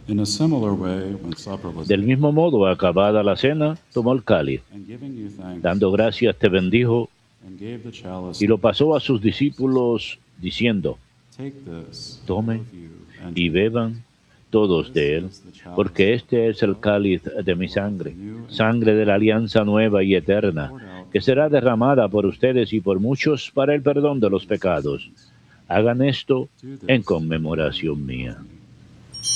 In a similar way, when supper was Del mismo modo, acabada la cena, tomó el cáliz, and giving you thanks, dando gracias, te bendijo and gave the chalice, y lo pasó a sus discípulos, diciendo: take this, all tomen of you, and y beban todos de él, porque este es el cáliz de mi sangre, sangre de la alianza nueva y eterna, que será derramada por ustedes y por muchos para el perdón de los pecados. Hagan esto en conmemoración mía.